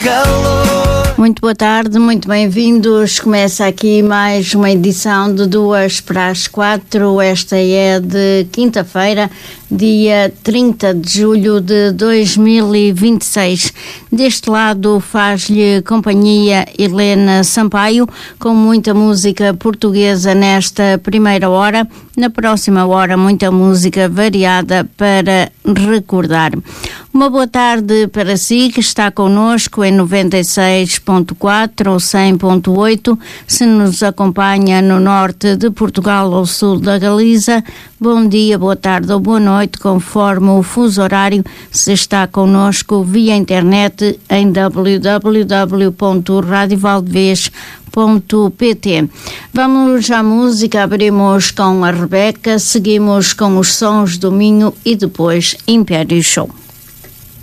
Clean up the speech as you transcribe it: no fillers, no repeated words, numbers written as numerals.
calor. Muito boa tarde, muito bem-vindos. Começa aqui mais uma edição de 2:04. Esta é de quinta-feira, dia 30 de julho de 2026. Deste lado faz-lhe companhia Helena Sampaio, com muita música portuguesa nesta primeira hora. Na próxima hora, muita música variada para recordar. Uma boa tarde para si que está connosco em 96.4 ou 100.8. Se nos acompanha no norte de Portugal ou sul da Galiza, bom dia, boa tarde ou boa noite, conforme o fuso horário. Se está connosco via internet em www.radiovaldevez.pt. Vamos à música, abrimos com a Rebeca, seguimos com os sons do Minho e depois Império Show.